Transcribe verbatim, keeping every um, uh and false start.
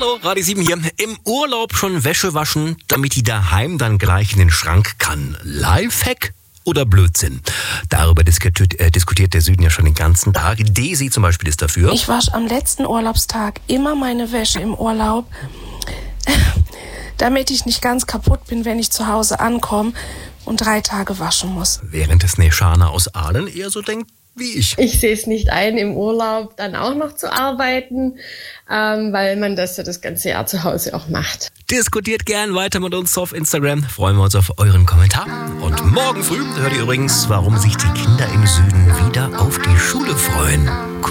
Hallo, Radio sieben hier. Im Urlaub schon Wäsche waschen, damit die daheim dann gleich in den Schrank kann. Lifehack oder Blödsinn? Darüber diskutiert, äh, diskutiert der Süden ja schon den ganzen Tag. Desi zum Beispiel ist dafür. Ich wasche am letzten Urlaubstag immer meine Wäsche im Urlaub, damit ich nicht ganz kaputt bin, wenn ich zu Hause ankomme und drei Tage waschen muss. Während es Neshana aus Aalen eher so denkt wie ich. Ich sehe es nicht ein, im Urlaub dann auch noch zu arbeiten, ähm, weil man das ja das ganze Jahr zu Hause auch macht. Diskutiert gern weiter mit uns auf Instagram. Freuen wir uns auf euren Kommentar. Und morgen früh hört ihr übrigens, warum sich die Kinder im Süden wieder auf die Schule freuen.